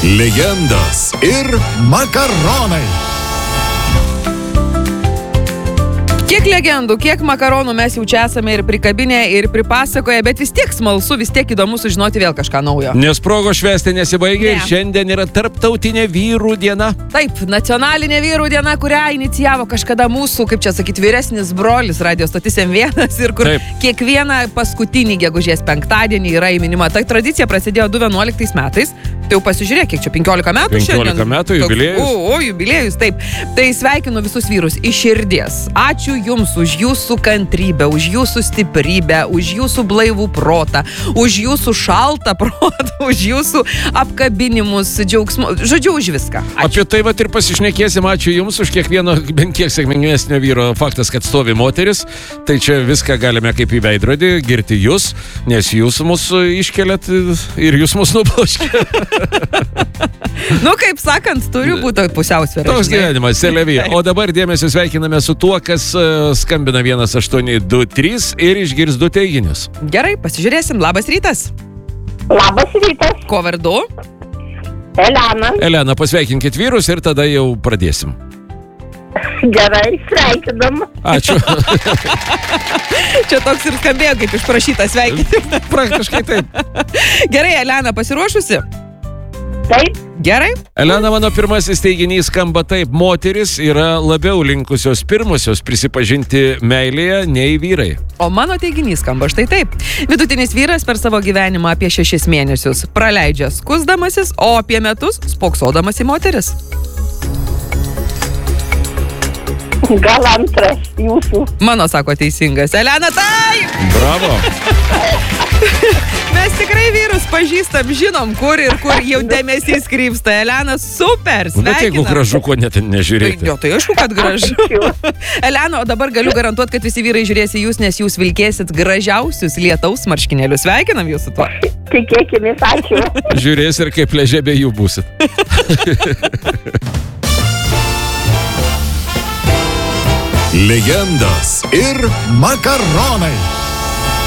Legendos ir makaronai. Kiek legendų, kiek makaronų mes jau čia esame ir prikabinę, ir pripasakoję, bet vis tiek smalsu, vis tiek įdomu sužinoti vėl kažką naujo. Nes progos švęsti nesibaigia ir šiandien yra tarptautinė vyrų diena. Taip, nacionalinė vyrų diena, kurią inicijavo kažkada mūsų, kaip čia sakyti, vyresnis brolis Radio stotis M1 ir kur kiekvieną paskutinį gegužės penktadienį yra įminima. Ta tradicija prasidėjo 2011 metais. Tai jau pasižiūrėk, kiek čia 15 metų šiandien. 15 metų jubiliejus. O, jubiliejus, taip. Tai sveikinu visus vyrus iš širdies. Ačiū Jums už Jūsų kantrybę, už Jūsų stiprybę, už Jūsų blaivų protą, už Jūsų šaltą protą, už Jūsų apkabinimus, džiaugsmų, žodžiu, už viską. Ačiū. Apie tai vat ir pasišnekėsim. Ačiū Jums už kiekvieno bent kiek sėkmingesnio vyro faktas, kad stovi moteris. Tai čia viską galime kaip į veidrodį girti Jūs, nes Jūs mūsų iškeliat ir Jūs mūsų nubloškėt. Nu, kaip sakant, turi būti pusiausvėra. Toks gyvenimas, Selevija. O dabar dėmesio sveikiname su tuo, kas skambina 1823 ir išgirs du teiginius. Gerai, pasižiūrėsim. Labas rytas. Labas rytas. Ko vardu? Elena. Elena, pasveikinkit vyrus ir tada jau pradėsim. Gerai, sveikinam. Ačiū. Čia toks ir skambėjo, kaip išprašyta sveikinti. Praktiškai taip. Gerai, Elena, pasiruošusi? Taip. Gerai. Elena, mano pirmasis teiginys skamba taip. Moteris yra labiau linkusios pirmosios prisipažinti meilėje nei vyrai. O mano teiginys skamba štai taip. Vidutinis vyras per savo gyvenimą apie 6 mėnesius praleidžia skusdamasis, o apie metus spoksodamas į moteris. Gal antras jūsų. Mano sako teisingas. Elena, tai! Bravo. Mes tikrai vyrus pažįstam, žinom, kur ir kur jau dėmesys krypsta. Elena, super, sveikinam. Bet jeigu gražu, ko net nežiūrėti. Tai aišku, kad gražu. Elena, o dabar galiu garantuoti, kad visi vyrai žiūrės į jūs, nes jūs vilkėsit gražiausius lietaus marškinėlius. Sveikinam jūs su tuo. Tikėkimės, ačiū. Žiūrės ir kaip ležė be jų būsit. Legendos ir makaronai.